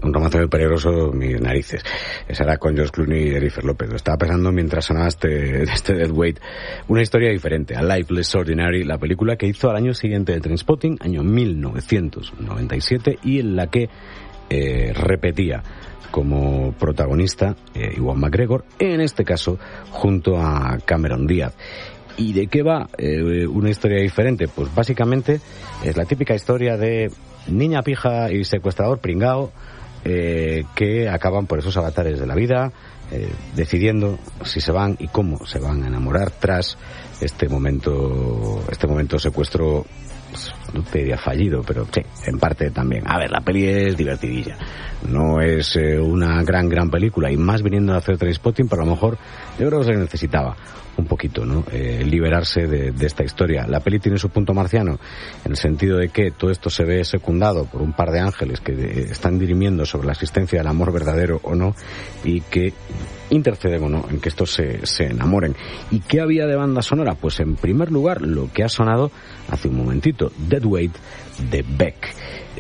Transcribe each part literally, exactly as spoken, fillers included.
un romance muy peligroso, mis narices. Esa era con George Clooney y Jennifer López. Lo estaba pensando mientras sonaba este, este Deadweight. Una historia diferente, A Life Less Ordinary, la película que hizo al año siguiente de Trainspotting, año mil novecientos noventa y siete, y en la que eh, repetía como protagonista eh, Ewan McGregor, en este caso junto a Cameron Díaz. ¿Y de qué va eh, una historia diferente? Pues básicamente es la típica historia de niña pija y secuestrador pringao eh, que acaban por esos avatares de la vida eh, decidiendo si se van y cómo se van a enamorar tras este momento este momento secuestro. No te diría fallido, pero sí, en parte también. A ver, la peli es divertidilla. No es eh, una gran, gran película, y más viniendo a hacer Trainspotting, pero a lo mejor yo creo que se necesitaba un poquito, ¿no? Eh, liberarse de, de esta historia. La peli tiene su punto marciano, en el sentido de que todo esto se ve secundado por un par de ángeles que eh, están dirimiendo sobre la existencia del amor verdadero o no, y que interceden o no en que estos se, se enamoren. ¿Y qué había de banda sonora? Pues en primer lugar lo que ha sonado hace un momentito, Deadweight de Beck.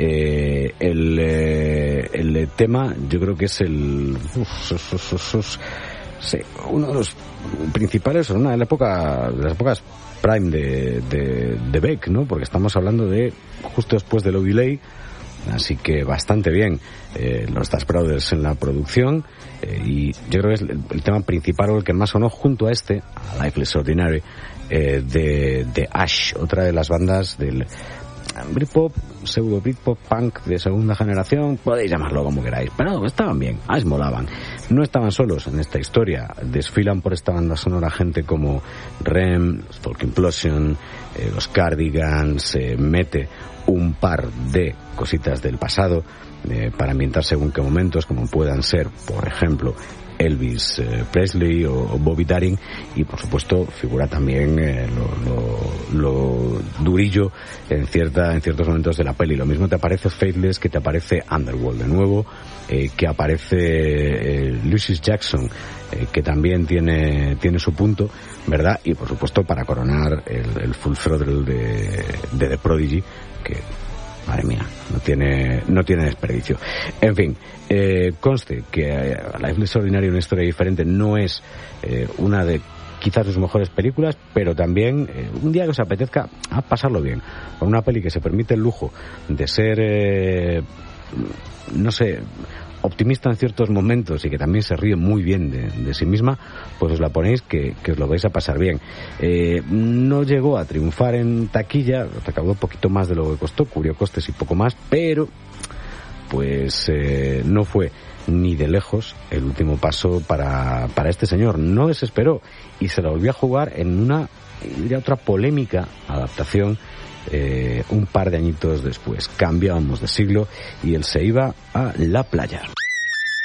Eh, el, eh, el tema yo creo que es el uf, uf, uf, uf, uf, sí, uno de los principales, una de, la época, de las épocas prime de, de, de Beck, ¿no? Porque estamos hablando de justo después de Love Delay. Así que bastante bien, eh, los Dust Brothers en la producción, eh, y yo creo que es el, el tema principal o el que más sonó junto a este, a Life Less Ordinary, eh, de, de Ash, otra de las bandas del Britpop, pseudo Britpop punk de segunda generación, podéis llamarlo como queráis, pero estaban bien, Ash molaban. No estaban solos en esta historia, desfilan por esta banda sonora gente como Rem, Folk Implosion, eh, los Cardigans, eh, mete un par de cositas del pasado eh, para ambientar según qué momentos, como puedan ser, por ejemplo, Elvis eh, Presley o, o Bobby Darin, y por supuesto figura también eh, lo, lo, lo durillo en cierta en ciertos momentos de la peli. Lo mismo te aparece Faithless, que te aparece Underworld de nuevo, eh, que aparece eh, Lucius Jackson, eh, que también tiene tiene su punto, ¿verdad? Y por supuesto, para coronar, el, el Full Throttle de, de The Prodigy, que madre mía, no tiene no tiene desperdicio. En fin, eh, conste que eh, Life Less Ordinary, una historia diferente, no es eh, una de quizás sus mejores películas, pero también eh, un día que os apetezca a pasarlo bien, con una peli que se permite el lujo de ser eh, no sé, optimista en ciertos momentos y que también se ríe muy bien de, de sí misma, pues os la ponéis que, que os lo vais a pasar bien. Eh, no llegó a triunfar en taquilla, recaudó un poquito más de lo que costó, cubrió costes y poco más, pero pues eh, no fue ni de lejos el último paso para, para este señor. No desesperó y se la volvió a jugar en una, diría, otra polémica adaptación eh, un par de añitos después. Cambiábamos de siglo y él se iba a la playa.